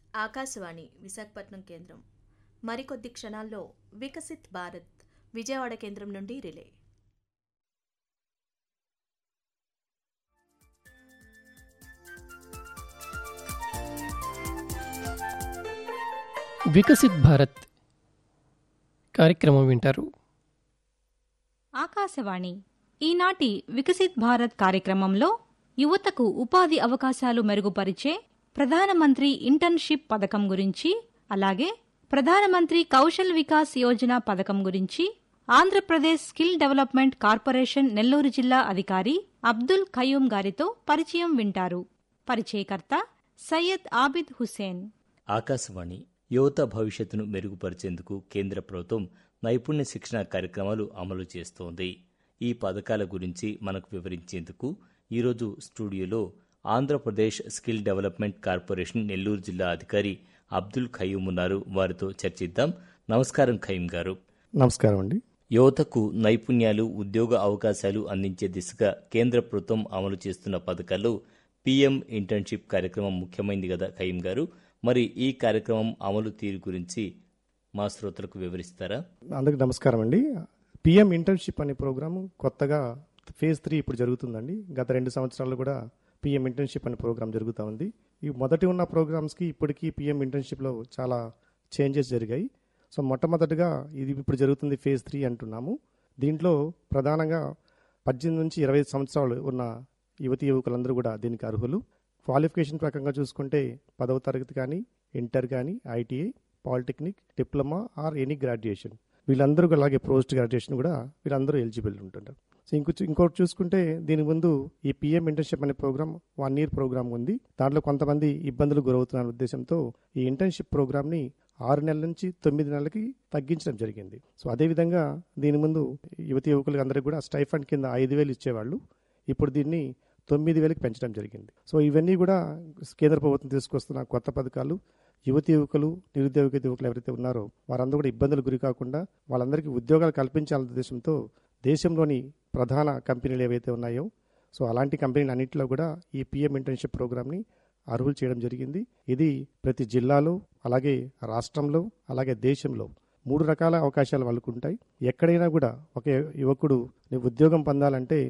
ఆకాశవాణి విశాఖపట్నం కేంద్రం. మరికొద్ది క్షణాల్లో వికసిత్ భారత్ విజయవాడ కేంద్రం నుండి రిలే. వికసిత్ భారత్ కార్యక్రమం వింటారు. ఆకాశవాణి ఈనాటి వికసిత్ భారత్ కార్యక్రమంలో యువతకు ఉపాధి అవకాశాలు మెరుగుపరిచే ప్రధానమంత్రి ఇంటర్న్షిప్ పథకం గురించి, అలాగే ప్రధానమంత్రి కౌశల్ వికాస్ యోజన పథకం గురించి Andhra Pradesh skill development corporation Nellore జిల్లా అధికారి అబ్దుల్ ఖయూమ్ గారితో పరిచయం వింటారు. పరిచయకర్త సయ్యద్ ఆబిద్ హుసేన్. ఆకాశవాణి యువత భవిష్యత్తును మెరుగుపరిచేందుకు కేంద్ర ప్రభుత్వం నైపుణ్య శిక్షణ కార్యక్రమాలు అమలు చేస్తోంది. ఈ పథకాల గురించి మనకు వివరించేందుకు ఈరోజు స్టూడియోలో Andhra Pradesh skill development corporation Nellore జిల్లా అధికారి అబ్దుల్ ఖయూమ్ ఉన్నారు. వారితో చర్చిద్దాం. నమస్కారం ఖయూమ్ గారు. నమస్కారం అండి. యువతకు నైపుణ్యాలు, ఉద్యోగ అవకాశాలు అందించే దిశగా కేంద్ర ప్రభుత్వం అమలు చేస్తున్న పథకాల్లో పీఎం ఇంటర్న్షిప్ కార్యక్రమం ముఖ్యమైనది కదా ఖయూమ్ గారు. మరి ఈ కార్యక్రమం అమలు తీరు గురించి మా శ్రోతలకు వివరిస్తారా? అందరికీ నమస్కారం అండి. పిఎం ఇంటర్న్షిప్ అనే ప్రోగ్రాము కొత్తగా ఫేజ్ 3 ఇప్పుడు జరుగుతుందండి. గత 2 సంవత్సరాలు కూడా పిఎం ఇంటర్న్షిప్ అనే ప్రోగ్రాం జరుగుతూ ఉంది. ఈ మొదటి ఉన్న ప్రోగ్రామ్స్కి ఇప్పటికీ పిఎం ఇంటర్న్షిప్లో చాలా చేంజెస్ జరిగాయి. సో మొట్టమొదటిగా ఇది ఇప్పుడు జరుగుతుంది ఫేజ్ 3 అంటున్నాము. దీంట్లో ప్రధానంగా 18 నుంచి 25 సంవత్సరాలు ఉన్న యువతీ యువకులందరూ కూడా దీనికి అర్హులు. క్వాలిఫికేషన్ ప్రకారంగా చూసుకుంటే 10వ తరగతి కానీ, ఇంటర్ కానీ, ITI, polytechnic, diploma or any graduation, వీళ్ళందరూ అలాగే పోస్ట్ గ్రాడ్యుయేషన్ కూడా వీళ్ళందరూ ఎలిజిబుల్ ఉంటుంటారు. సో ఇంకోటి చూసుకుంటే దీని ముందు ఈ పిఎం ఇంటర్న్షిప్ అనే ప్రోగ్రామ్ 1 year ప్రోగ్రామ్ ఉంది. దాంట్లో కొంతమంది ఇబ్బందులు గురవుతున్న ఉద్దేశంతో ఈ ఇంటర్న్షిప్ ప్రోగ్రామ్ని 6 నెలల నుంచి 9 నెలలకి తగ్గించడం జరిగింది. సో అదేవిధంగా దీని ముందు యువతి యువకులకు అందరికీ కూడా స్టైఫండ్ కింద 5,000 ఇచ్చేవాళ్ళు. ఇప్పుడు దీన్ని 9,000కి పెంచడం జరిగింది. సో ఇవన్నీ కూడా కేంద్ర ప్రభుత్వం తీసుకొస్తున్న కొత్త పథకాలు. యువతి యువకులు, నిరుద్యోగ యువకులు ఎవరైతే ఉన్నారో వారందరూ కూడా ఇబ్బందులు గురి కాకుండా వాళ్ళందరికీ ఉద్యోగాలు కల్పించాలనే ఉద్దేశంతో దేశంలోని ప్రధాన కంపెనీలు ఏవైతే ఉన్నాయో సో అలాంటి కంపెనీలు అన్నింటిలో కూడా ఈ పిఎం ఇంటర్న్షిప్ ప్రోగ్రామ్ని అర్హులు చేయడం జరిగింది. ఇది ప్రతి జిల్లాలో, అలాగే రాష్ట్రంలో, అలాగే దేశంలో 3 రకాల అవకాశాలు వాళ్ళకు ఉంటాయి. ఎక్కడైనా కూడా ఒక యువకుడు ఉద్యోగం పొందాలంటే